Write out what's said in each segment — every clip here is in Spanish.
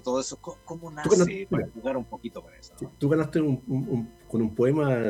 todo eso. ¿Cómo Tú ganaste, nace para jugar un poquito con eso, ¿no? tú ganaste con un poema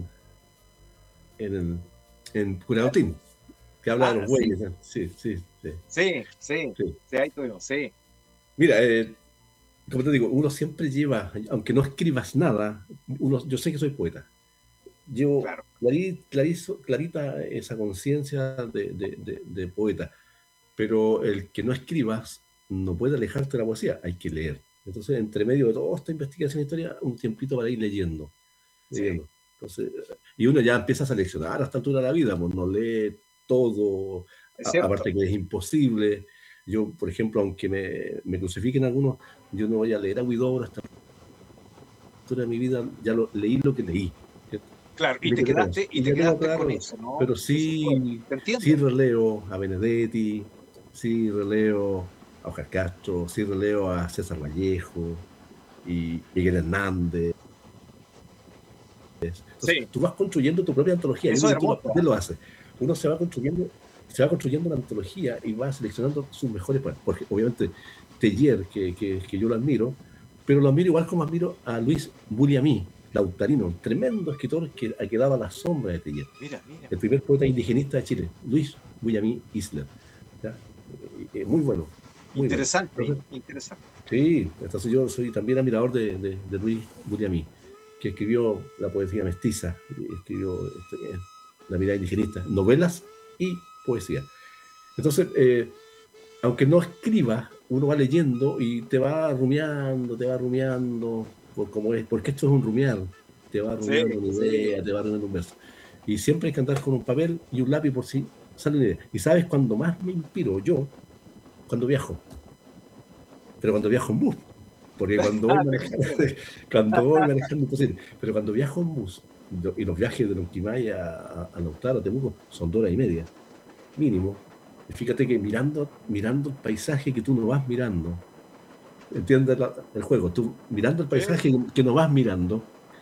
en Curautín, que habla de Ah, los sí, bueyes. Sí, sí, sí, sí, sí. ahí tuvimos, sí, Mira, como te digo, uno siempre lleva, aunque no escribas nada, yo sé que soy poeta, llevo claro, clarita esa conciencia de poeta, pero el que no escribas no puede alejarte de la poesía, hay que leer. Entonces, entre medio de toda esta investigación de historia, un tiempito para ir leyendo, sí, leyendo. Entonces, y uno ya empieza a seleccionar a esta altura de la vida, pues no lee todo, es cierto. aparte que es imposible. Yo, por ejemplo, aunque me crucifiquen algunos, yo no voy a leer a Huidobro hasta la altura de mi vida, leí lo que leí, ¿cierto? Claro, Y me quedé con eso. y Y te ya tengo quedaste con claro, eso, ¿no? pero Eso fue, sí, te sí entiendo. releo a Benedetti, sí releo a Oscar Castro, sí releo a César Vallejo y Miguel Hernández. Entonces, Sí, tú vas construyendo tu propia antología. Yo eso creo es que tú hermoso, también ¿ah? lo haces. Uno se va construyendo una antología y va seleccionando sus mejores poemas. Porque obviamente Teillier, que yo lo admiro, pero lo admiro igual como admiro a Luis Buliamí, lautarino, tremendo escritor que daba la sombra de Teillier. Mira, mira, El primer poeta indigenista de Chile, Luis Buliamí Isler. ¿Ya? Muy bueno, muy bueno. interesante, Entonces, interesante. sí, entonces yo soy también admirador de Luis Buliamí, que escribió la poesía mestiza, escribió la mirada indigenista, novelas y poesía. Entonces, aunque no escriba, uno va leyendo y te va rumiando, por cómo es, porque esto es un rumiar, te va Sí, rumiando una sí, idea, te va rumiando un verso. Y siempre hay que andar con un papel y un lápiz por si sale una idea. Y sabes cuando más me inspiro yo, cuando viajo, pero cuando viajo en bus, porque cuando voy ah, te manejando, comprendo. cuando voy manejando imposible, pero cuando viajo en bus, y los viajes de Lonquimay a Lautaro, a Temuco, son 2 horas y media, mínimo. Y fíjate que mirando el paisaje que tú no vas mirando, ¿entiendes el juego? Tú mirando el Sí, paisaje que no vas mirando,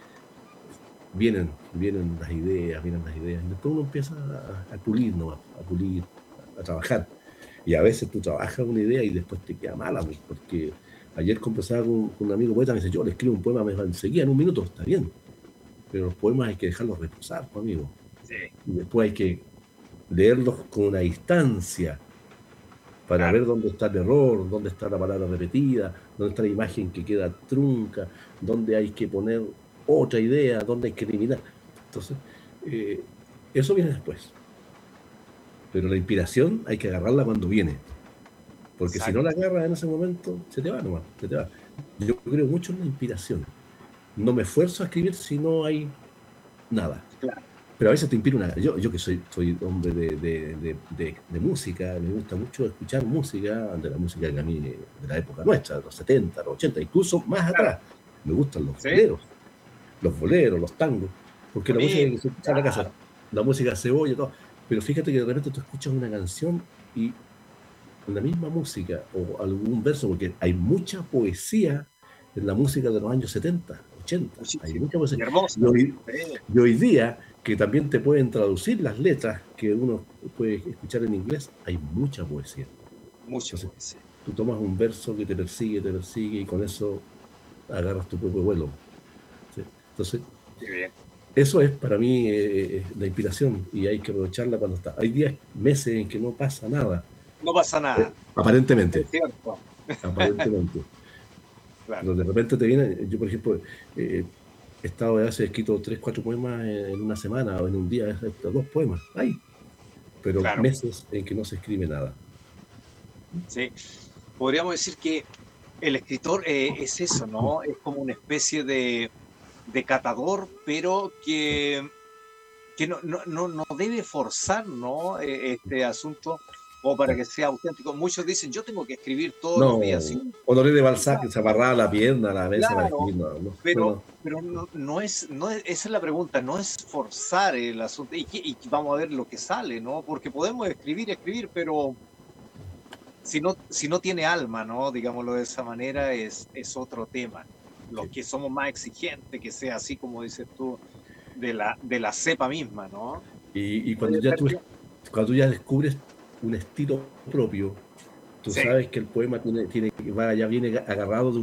vienen las ideas, y después uno empieza a pulir, ¿no? A pulir, a trabajar. Y a veces tú trabajas una idea y después te queda mala, pues, porque ayer conversaba con un amigo poeta, me dice, yo le escribo un poema, me enseguida en un minuto, está bien, pero los poemas hay que dejarlos reposar, pues, amigo. sí, Y después hay que leerlos con una distancia para claro. ver dónde está el error, dónde está la palabra repetida, dónde está la imagen que queda trunca, dónde hay que poner otra idea, dónde hay que eliminar. Entonces, eh, eso viene después. Pero la inspiración hay que agarrarla cuando viene. Porque si no la Exacto. agarras en ese momento, se te va nomás, se te va. Yo creo mucho en la inspiración. No me esfuerzo a escribir si no hay nada. Claro. Pero a veces te inspira una. Yo que soy hombre de música, me gusta mucho escuchar música, de la música que a mí, de la época nuestra, de los 70, los 80, incluso más Claro. atrás. Me gustan Sí, los boleros, los tangos, porque la música bonito. que se escucha en la casa, Claro. la música cebolla, todo. Pero fíjate que de repente tú escuchas una canción y la misma música o algún verso, porque hay mucha poesía en la música de los años 70, 80, hay Muchísimo. mucha poesía. Y Y hermosa. hoy, Sí, y hoy día, que también te pueden traducir las letras que uno puede escuchar en inglés, hay mucha poesía. mucha Entonces, poesía. tú tomas un verso que te persigue, y con eso agarras tu propio vuelo. ¿Sí? Entonces, Qué bien. eso es para mí la inspiración y hay que aprovecharla cuando está. Hay días, meses en que no pasa nada, No pasa nada. aparentemente, Es cierto. aparentemente. Claro. Pero de repente te viene, yo por ejemplo, he estado a veces escrito 3, 4 poemas en una semana o en un día, 2 poemas, hay, pero Claro. meses en que no se escribe nada. Sí. Podríamos decir que el escritor es eso, ¿no? Es como una especie de catador, pero que no debe forzar, ¿no? Este asunto o para que sea auténtico. Muchos dicen, yo tengo que escribir todos los días. No, Sí, Honoré de Balzac que se amarraba la pierna a la mesa para claro, escribir, no, no, no, no. pero esa es la pregunta, no es forzar el asunto. Y vamos a ver lo que sale, ¿no? Porque podemos escribir, pero si no tiene alma, ¿no? Digámoslo de esa manera, es otro tema. Los Sí. que somos más exigentes, que sea así como dices tú, de la cepa misma, ¿no? Y Puede ser bien. cuando tú ya descubres un estilo propio, tú Sí. sabes que el poema ya viene agarrado de